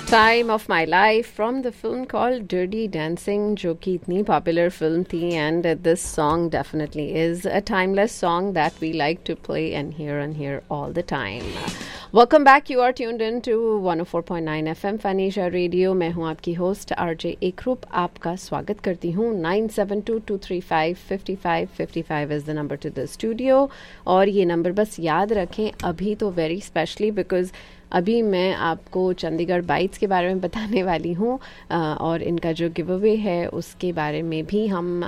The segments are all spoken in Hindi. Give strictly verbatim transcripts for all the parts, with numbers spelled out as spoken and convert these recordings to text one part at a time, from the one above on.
Time of My Life from the film called Dirty Dancing, जो कि इतनी popular film थी, and uh, this song definitely is a timeless song that we like to play and hear and hear all the time. Welcome back. You are tuned in to one oh four point nine F M Fanisha Radio. मैं हूँ आपकी host R J एकरूप. आपका स्वागत करती हूँ. nine seven two two three five five five five five is the number to the studio. और ये number बस याद रखें अभी तो very specially because अभी मैं आपको चंडीगढ़ बाइट्स के बारे में बताने वाली हूँ और इनका जो गिव अवे है उसके बारे में भी हम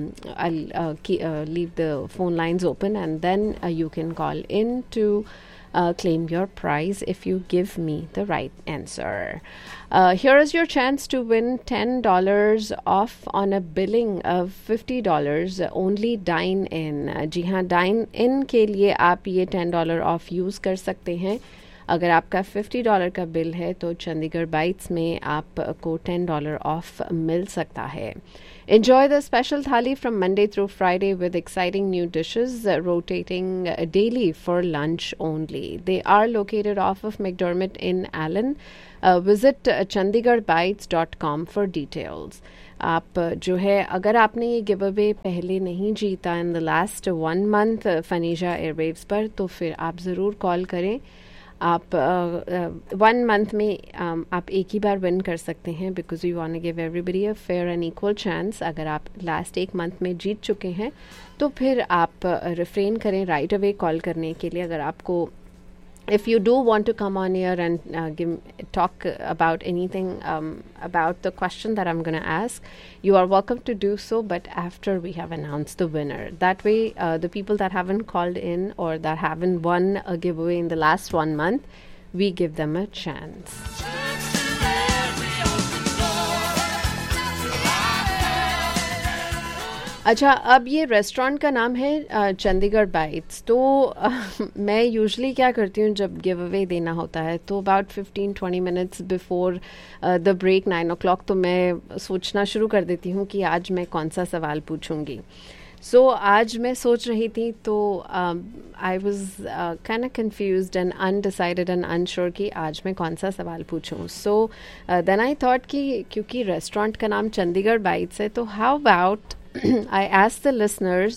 leave the phone lines open and then you can call in to Uh, claim your prize if you give me the right answer. Uh, here is your chance to win ten dollars off on a billing of fifty dollars. Only Dine In. Uh, जी हाँ, Dine In के लिए आप ये ten dollars off use कर सकते हैं. अगर आपका fifty dollars का बिल है तो चंडीगढ़ बाइट्स में आपको ten dollars off मिल सकता है. Enjoy the special thali from Monday through Friday with exciting new dishes uh, rotating uh, daily for lunch only. They are located off of McDermott in Allen. Uh, visit uh, chandigarh bites dot com for details. आप uh, जो है अगर आपने ये गिव अवे पहले नहीं जीता in the last one month फनीशा airwaves पर तो फिर आप ज़रूर कॉल करें. आप वन मंथ में um, आप एक ही बार विन कर सकते हैं because you want to give everybody a fair and equal chance. अगर आप लास्ट एक मंथ में जीत चुके हैं तो फिर आप रिफ्रेन uh, करें राइट अवे कॉल करने के लिए. अगर आपको if you do want to come on here and uh, give, talk about anything um, about the question that I'm going to ask, you are welcome to do so, but after we have announced the winner. That way, uh, the people that haven't called in or that haven't won a giveaway in the last one month, we give them a chance. अच्छा, अब ये रेस्टोरेंट का नाम है चंडीगढ़ बाइट्स. तो uh, मैं यूजुअली क्या करती हूँ जब गिव अवे देना होता है तो about fifteen twenty minutes before the break nine O clock तो मैं सोचना शुरू कर देती हूँ कि आज मैं कौन सा सवाल पूछूंगी. सो so, आज मैं सोच रही थी तो I was kind of confused and undecided and unsure कि आज मैं कौन सा सवाल पूछूं. सो देन आई थॉट कि क्योंकि रेस्टोरेंट का नाम चंडीगढ़ बाइट्स है तो how about I ask the listeners,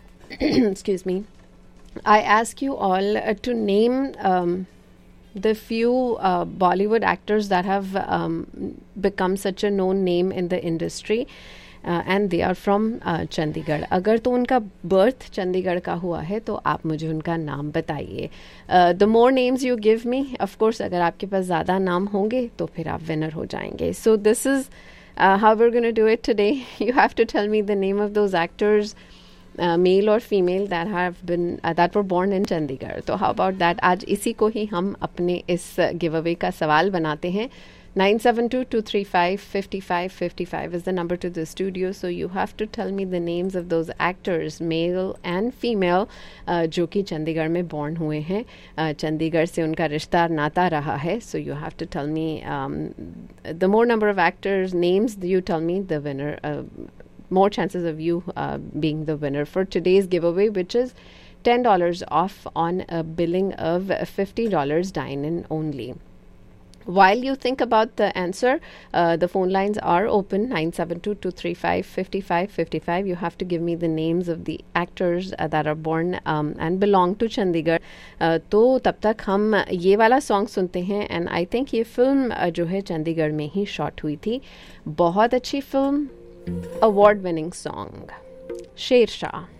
excuse me, I ask you all uh, to name um, the few uh, Bollywood actors that have um, become such a known name in the industry uh, and they are from uh, Chandigarh. अगर तो उनका birth चंडीगढ़ का हुआ है तो आप मुझे उनका नाम बताइए. uh, the more names you give me, of course, अगर आपके पास ज़्यादा नाम होंगे तो फिर आप winner हो जाएंगे. So this is Uh, how we're going to do it today. You have to tell me the name of those actors, uh, male or female, that have been uh, that were born in Chandigarh. So how about that? आज इसी को ही हम अपने इस giveaway का सवाल बनाते हैं. nine seven two two three five five five five five is the number to the studio. So you have to tell me the names of those actors, male and female, uh, जो कि चंडीगढ़ में born हुए हैं. uh, चंडीगढ़ से उनका रिश्ता नाता रहा है. So you have to tell me um, the more number of actors names you tell me, the winner. Uh, more chances of you uh, being the winner for today's giveaway, which is ten dollars off on a billing of fifty dollars dine-in only. While you think about the answer, uh, the phone lines are open nine seven two two three five five five five five. You have to give me the names of the actors uh, that are born um, and belong to Chandigarh. uh, तो तब तक हम ये वाला सॉन्ग सुनते हैं एंड आई थिंक ये फिल्म uh, जो है चंडीगढ़ में ही शॉट हुई थी. बहुत अच्छी film, award winning song, Sher Shah.